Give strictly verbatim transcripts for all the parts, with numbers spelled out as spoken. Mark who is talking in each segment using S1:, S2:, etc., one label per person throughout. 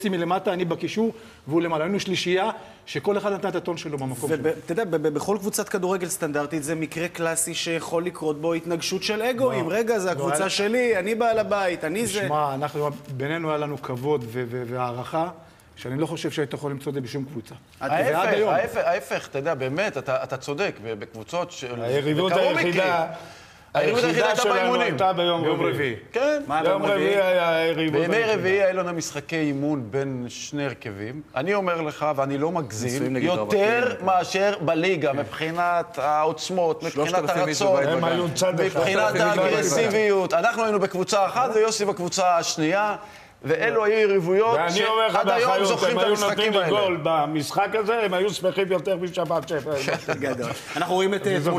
S1: מלמטה, אני בקישור, והוא למעלה. היינו שלישייה, שכל אחד נתן את הטון שלו במקום שלו.
S2: ואתה יודע, בכל קבוצת כדורגל סטנדרטית זה מקרה קלאסי שיכול לקרות בו התנגשות של אגואים. רגע, זה הקבוצה שלי, אני בעל הבית, אני זה...
S1: תשמע, בינינו היה לנו כבוד והערכה, שאני לא חושב שהיית יכול למצוא את זה בשום קבוצה.
S3: ההפך, ההפך, אתה יודע, באמת, אתה צודק, בקבוצות של...
S4: היריבות היחידה... היחידה שלנו הייתה ביום רביעי.
S3: כן.
S4: ביום רביעי היה היריבות.
S3: בימי רביעי היה לנו משחקי אימון בין שני הרכבים. אני אומר לך, ואני לא מגזים, יותר מאשר בליגה, מבחינת העוצמות, מבחינת הרצון, מבחינת האגרסיביות. אנחנו היינו בקבוצה אחת ויוסי בקבוצה השנייה, ואלו היו יריבויות שעד היום זוכרים את המשחקים האלה.
S4: גול במשחק הזה, הם היו שמחים יותר משבת שפר.
S2: גדול. אנחנו רואים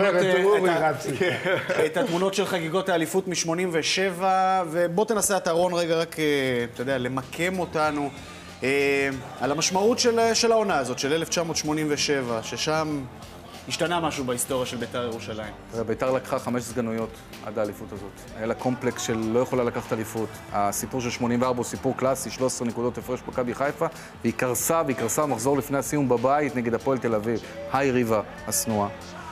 S2: את התמונות של חגיגות האליפות מ-שמונים ושבע, ובוא תנסה את ארון רגע רק, אתה יודע, למקם אותנו על המשמעות של העונה הזאת, של אלף תשע מאות שמונים ושבע, ששם השתנה משהו בהיסטוריה של בית"ר ירושלים.
S5: בית"ר לקחה חמש סגנויות עד האליפות הזאת. היה לה קומפלקס של לא יכולה לקחת אליפות. הסיפור של שמונים וארבע הוא סיפור קלאסי, שלוש עשרה נקודות הפרש מכבי חיפה, והיא קרסה, והיא קרסה מחזור לפני הסיום בבית נגד הפועל תל אביב, היריבה השנואה.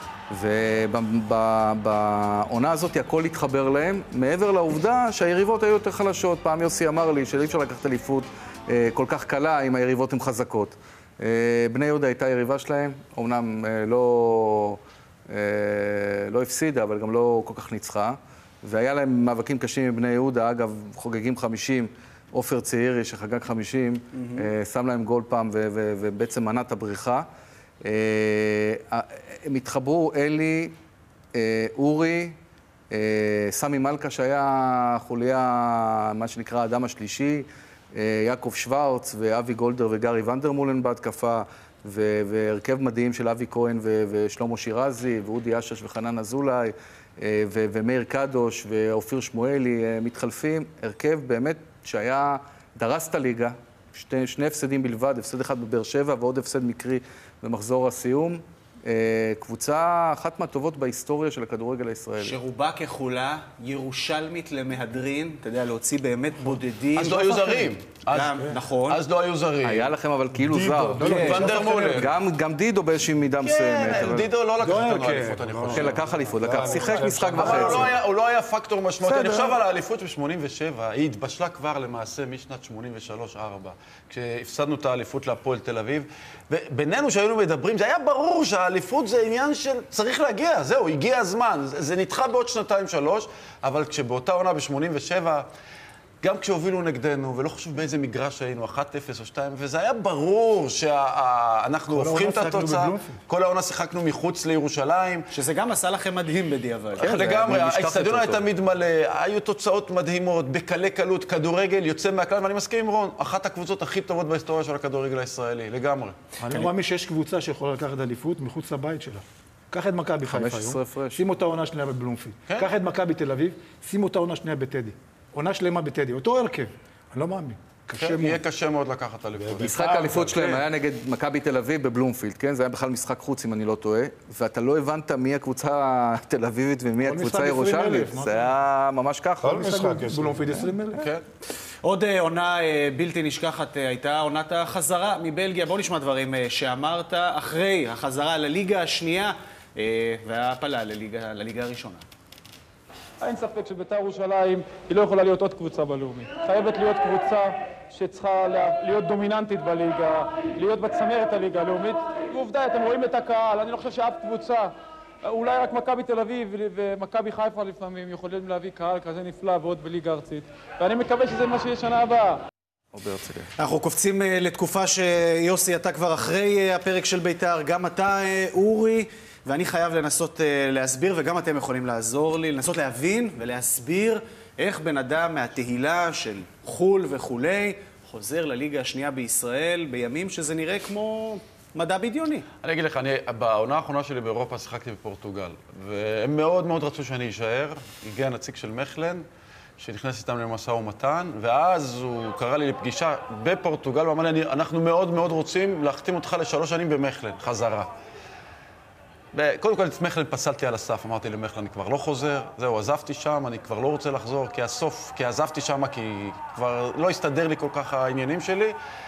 S5: ובעונה הזאת הכל התחבר להם, מעבר לעובדה שהיריבות היו יותר חלשות. פעם יוסי אמר לי שאי אפשר לקחת אליפות כל כך קלה אם היריבות הן חזקות. בני יהודה הייתה יריבה שלהם, אומנם לא, לא הפסידה, אבל גם לא כל כך ניצחה. והיה להם מאבקים קשים עם בני יהודה, אגב, חוגגים חמישים, עופר צעירי שחגג חמישים, mm-hmm. שם להם גול פעם ו- ו- ובעצם מנע את הבריחה. הם התחברו, אלי, אורי, סמי מלכה שהיה חוליה, מה שנקרא, האדם השלישי, יעקב שוורץ ואבי גולדר וגרי ונדרמולן בהתקפה, והרכב מדהים של אבי כהן ושלמה שירזי ואודי אשש וחנן אזולאי ומאיר קדוש ואופיר שמואלי מתחלפים. הרכב באמת שהיה דרס את הליגה, שני, שני הפסדים בלבד, הפסד אחד בבאר שבע ועוד הפסד מקרי במחזור הסיום. קבוצה אחת מהטובות בהיסטוריה של הכדורגל הישראלי.
S2: שרובה ככולה ירושלמית למהדרין, אתה יודע, להוציא באמת בודדים.
S3: אז לא היו זרים.
S2: נכון.
S3: אז לא היו זרים.
S5: היה לכם אבל כאילו זר.
S3: ונדרמולן.
S5: גם דידו באיזושהי מידה מסוימת.
S3: כן, דידו לא לקח את האליפות, אני חושב.
S5: כן, לקח אליפות, לקח. שיחק משחק וחצי.
S3: הוא לא היה פקטור משמעותי. אני חושב על האליפות ב-שמונים ושבע, היא התבשלה כבר למעשה משנת שמונים ושלוש ארבע, כשהפסדנו את האליפות להפועל תל אביב. ובינינו שהיינו מדברים, זה היה ברור שהאליפות זה עניין של צריך להגיע, זהו, הגיע הזמן. זה נדחה בעוד שנתיים שלוש, אבל כשבאותה עונה ב-שמונים ושבע, גם כשהובילו נגדנו, ולא חשוב באיזה מגרש היינו, אחת אפס או שתיים, וזה היה ברור שאנחנו הופכים את התוצאה. כל העונה שיחקנו מחוץ לירושלים.
S2: שזה גם עשה לכם מדהים בדיעבד.
S3: לגמרי, האצטדיון היה תמיד מלא, היו תוצאות מדהימות, בקלי קלות, כדורגל יוצא מהכלל, ואני מסכים עם רון, אחת הקבוצות הכי טובות בהיסטוריה של הכדורגל הישראלי, לגמרי.
S1: אני לא מאמין שיש קבוצה שיכולה לקחת אליפות מחוץ לבית שלה. קח את מכבי חיפה היום, שים אותה עונה שנייה בבלומפילד. קח את מכבי תל אביב, שים אותה עונה שנייה בטדי. עונה שלמה בטדי, אותו הרכב. אני לא מאמין.
S3: יהיה קשה מאוד לקחת אליפות.
S5: משחק האליפות שלהם היה נגד מכבי תל אביב בבלומפילד, כן? זה היה בכלל משחק חוץ, אם אני לא טועה. ואתה לא הבנת מי הקבוצה התל אביבית ומי הקבוצה הירושלמית. זה היה ממש ככה.
S1: כל משחק בבלומפילד עשרים אלף.
S2: כן. עוד עונה בלתי נשכחת הייתה עונת החזרה מבלגיה. בואו נשמע דברים שאמרת אחרי החזרה לליגה השנייה וההפלה לליגה הראשונה.
S6: אין ספק שבית"ר ירושלים היא לא יכולה להיות עוד קבוצה בלאומית. חייבת להיות קבוצה שצריכה להיות דומיננטית בליגה, להיות בצמרת הליגה הלאומית. ועובדה, אתם רואים את הקהל, אני לא חושב שאף קבוצה, אולי רק מכבי תל אביב ומכבי חיפה לפעמים יכולים להביא קהל כזה נפלא ועוד בליגה ארצית. ואני מקווה שזה מה שיהיה שנה הבאה.
S2: אנחנו קופצים לתקופה שיוסי, אתה כבר אחרי הפרק של בית"ר, גם אתה אורי, ואני חייב לנסות להסביר, וגם אתם יכולים לעזור לי, לנסות להבין ולהסביר איך בן אדם מהתהילה של חול וכולי חוזר לליגה השנייה בישראל בימים שזה נראה כמו מדע בדיוני.
S3: אני אגיד לך, אני, בעונה האחרונה שלי באירופה שיחקתי בפורטוגל, והם מאוד מאוד רצו שאני אשאר. הגיע נציג של מחלן, שנכנס איתם למשא ומתן, ואז הוא קרא לי לפגישה בפורטוגל, ואמר לי, אנחנו מאוד מאוד רוצים להחתים אותך לשלוש שנים במחלן, חזרה. קודם כל, את מחלן פסלתי על הסף, אמרתי למחלן, אני כבר לא חוזר, זהו, עזבתי שם, אני כבר לא רוצה לחזור, כי הסוף, כי עזבתי שם, כי כבר לא הסתדר לי כל כך העניינים שלי.